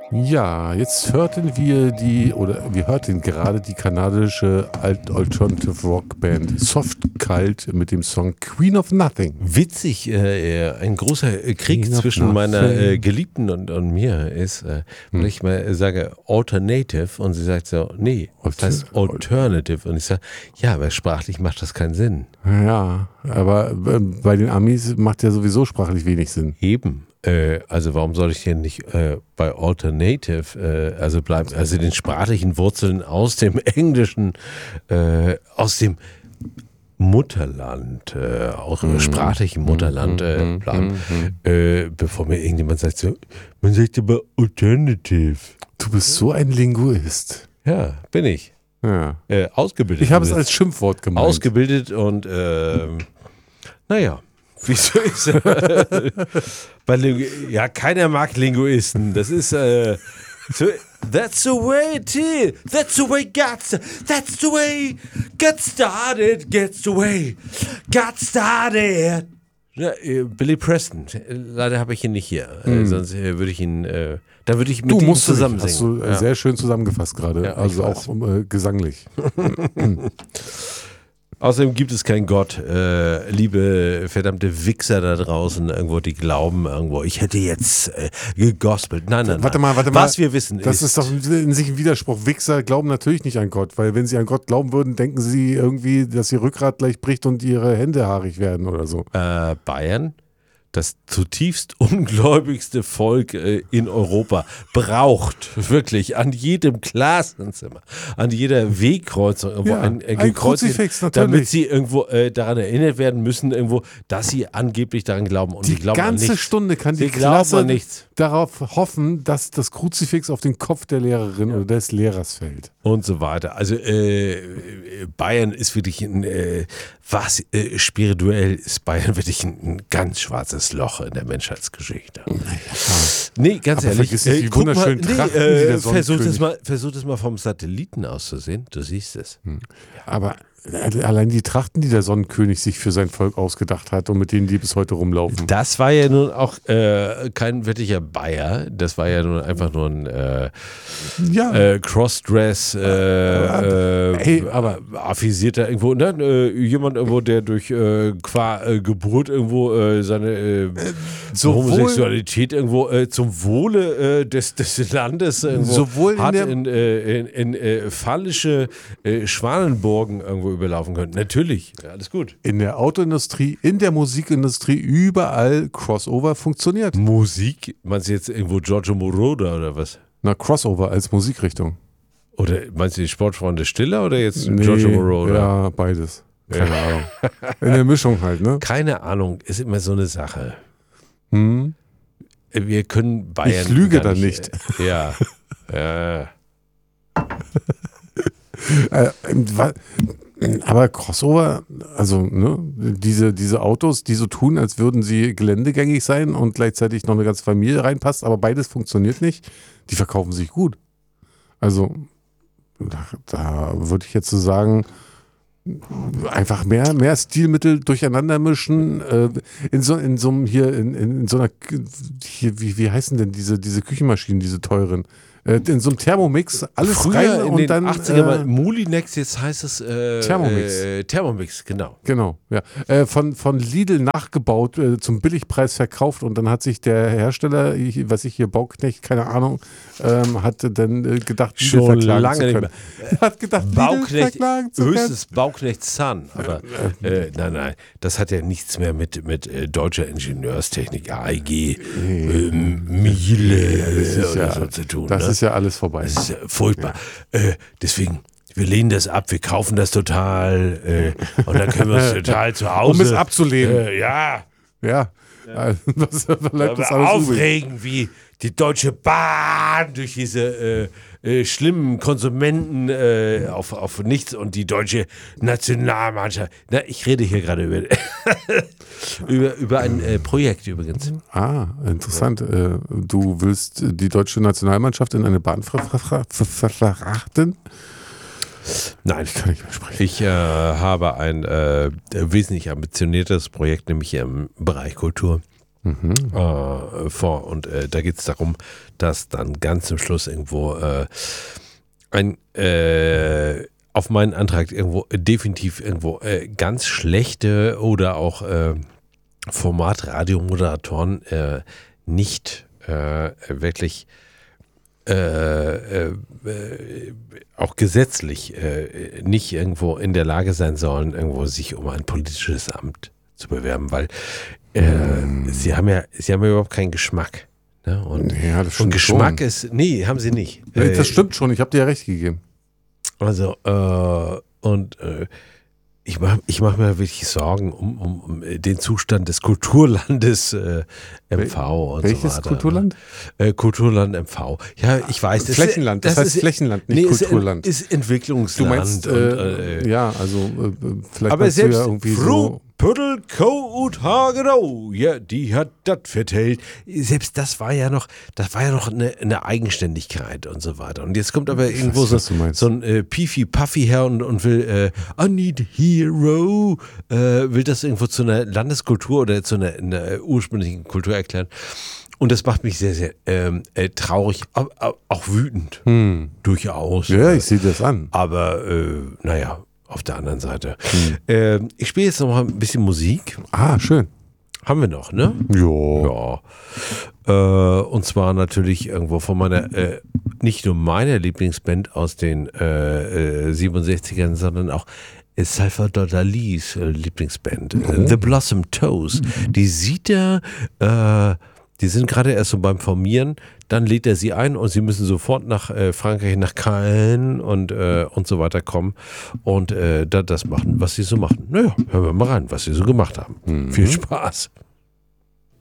Ja, jetzt hörten wir hörten gerade die kanadische Alternative Rock Band Soft Cult mit dem Song Queen of Nothing. Witzig, ein großer Krieg Queen of zwischen meiner Nothing. Geliebten und mir ist, wenn ich mal sage Alternative und sie sagt so, nee, das heißt Alternative und ich sage, ja, aber sprachlich macht das keinen Sinn. Ja, aber bei den Amis macht ja sowieso sprachlich wenig Sinn. Eben. Also warum soll ich denn nicht bei Alternative, also bleiben, also den sprachlichen Wurzeln aus dem Englischen, aus dem Mutterland, auch im sprachlichen Mutterland bleiben, bevor mir irgendjemand sagt, so, man sagt aber Alternative. Du bist so ein Linguist. Ja, bin ich. Ja. Ausgebildet. Ich habe es als Schimpfwort gemeint. Ausgebildet und naja. Wieso ist ja, keiner mag Linguisten. Das ist that's the way it is. That's the way that's the way got started. Gets the way got started. Ja, Billy Preston. Leider habe ich ihn nicht hier. Sonst würde ich ihn, da würde ich mit ihm zusammen singen. Hast du sehr schön zusammengefasst gerade. Ja, also auch gesanglich. Außerdem gibt es keinen Gott, liebe verdammte Wichser da draußen irgendwo, die glauben irgendwo, ich hätte jetzt gegospelt. Nein. Warte mal. Was wir wissen das ist doch in sich ein Widerspruch. Wichser glauben natürlich nicht an Gott, weil wenn sie an Gott glauben würden, denken sie irgendwie, dass ihr Rückgrat gleich bricht und ihre Hände haarig werden oder so. Bayern, das zutiefst ungläubigste Volk in Europa, braucht wirklich an jedem Klassenzimmer, an jeder Wegkreuzung irgendwo ein Kruzifix, natürlich. damit sie irgendwo daran erinnert werden müssen, irgendwo, dass sie angeblich daran glauben. Und Die sie glauben an ganze nichts. Stunde kann die Sie glauben Klasse an nichts. darauf hoffen, dass das Kruzifix auf den Kopf der Lehrerin oder des Lehrers fällt. Und so weiter. Also Bayern ist wirklich spirituell ist Bayern wirklich ein ganz schwarzes Loch in der Menschheitsgeschichte. Nee, ganz Aber ehrlich. vergiss nicht die guck mal, wunderschönen Trachten, die der Sonnenkönig- versuch das mal vom Satelliten aus zu sehen. Du siehst es. Aber allein die Trachten, die der Sonnenkönig sich für sein Volk ausgedacht hat und mit denen die bis heute rumlaufen. Das war ja nun auch kein wirklicher Bayer. Das war ja nun einfach nur ein Crossdress, aber affisionisierter irgendwo, ne? Jemand irgendwo, der durch qua Geburt irgendwo seine Homosexualität irgendwo zum Wohle des Landes irgendwo sowohl hat in phallische Schwanenburgen irgendwo überlaufen können. Natürlich, ja, alles gut. in der Autoindustrie, in der Musikindustrie, überall Crossover funktioniert. Musik? Meinst du jetzt irgendwo Giorgio Moroder oder was? Na, Crossover als Musikrichtung. Oder meinst du die Sportfreunde Stiller oder jetzt Giorgio Moroder? Ja, beides. Keine Ahnung. In der Mischung halt, ne? Keine Ahnung, ist immer so eine Sache. Hm? Wir können Bayern. Ich lüge gar da nicht. Ja. Aber Crossover, also ne, diese Autos, die so tun, als würden sie geländegängig sein und gleichzeitig noch eine ganze Familie reinpasst, aber beides funktioniert nicht, die verkaufen sich gut. Also da würde ich jetzt so sagen, einfach mehr Stilmittel durcheinander mischen, in so einem in so einer, wie heißen denn diese Küchenmaschinen, diese teuren? In so einem Thermomix alles Früher rein in und den dann 80er mal Mulinex, jetzt heißt es Thermomix. Thermomix, genau. Genau, ja. Von Lidl nachgebaut, zum Billigpreis verkauft und dann hat sich der Hersteller, Bauknecht, keine Ahnung, hat dann gedacht, Lidl Schon verklagen lange zu nicht können. mehr. Hat gedacht, Lidl Bauknecht, verklagen zu können. höchstens Bauknecht Zahn. Aber nein, das hat ja nichts mehr mit deutscher Ingenieurstechnik, AEG, Miele oder so zu tun. Das ne? ist ja alles vorbei. Das ist ja furchtbar. Deswegen, wir lehnen das ab, wir kaufen das total und dann können wir es total zu Hause. Um es abzulehnen. Ja. Ja. Was bleibt das Aber alles übrig? aufregen, wie die Deutsche Bahn durch diese schlimmen Konsumenten auf nichts und die deutsche Nationalmannschaft. Na, ich rede hier gerade über ein Projekt übrigens. Ah, interessant. Du willst die deutsche Nationalmannschaft in eine Bahn verfrachten? Nein, Ich kann nicht mehr sprechen. ich habe ein wesentlich ambitioniertes Projekt, nämlich im Bereich Kultur. vor. Und da geht es darum, dass dann ganz zum Schluss irgendwo auf meinen Antrag definitiv ganz schlechte oder auch Format-Radio-Moderatoren nicht wirklich auch gesetzlich nicht irgendwo in der Lage sein sollen, irgendwo sich um ein politisches Amt zu bewerben, weil sie haben ja überhaupt keinen Geschmack. Ne? Und, ja, das stimmt und Geschmack schon. ist, nee, haben sie nicht. Das stimmt schon, ich habe dir ja recht gegeben. Also, ich mach mir wirklich Sorgen um den Zustand des Kulturlandes MV und Welches so weiter. Kulturland? Kulturland MV. Ja, ich weiß. Flächenland, das heißt Flächenland, nicht Kulturland. Ist Entwicklungsland. Du meinst, ja, also vielleicht aber meinst du selbst ja irgendwie Fru Püttel, Co. und Hagenow, ja, die hat das vertellt. Selbst das war ja noch eine Eigenständigkeit und so weiter. Und jetzt kommt aber irgendwo so ein Pifi-Puffy her und will I need hero, will das irgendwo zu einer Landeskultur oder zu einer ursprünglichen Kultur erklären. Und das macht mich sehr, sehr traurig, auch wütend. Durchaus. Ja, ich sehe das an. Aber, naja, auf der anderen Seite. Ich spiele jetzt noch mal ein bisschen Musik. Ah, schön. Haben wir noch, ne? Jo. Ja. Und zwar natürlich irgendwo von meiner, nicht nur meiner Lieblingsband aus den 67ern, sondern auch Salvador Dalis Lieblingsband, The Blossom Toes. Die sieht er, die sind gerade erst so beim Formieren, dann lädt er sie ein und sie müssen sofort nach Frankreich, nach Caen und so weiter kommen und das machen, was sie so machen. Naja, hören wir mal rein, was sie so gemacht haben. Viel Spaß.